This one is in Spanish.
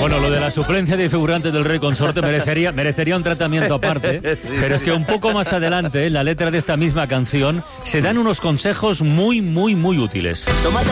Bueno, lo de la suplencia de figurante del rey consorte merecería un tratamiento aparte, pero es que un poco más adelante, en la letra de esta misma canción, se dan unos consejos muy, muy, muy útiles. Tómate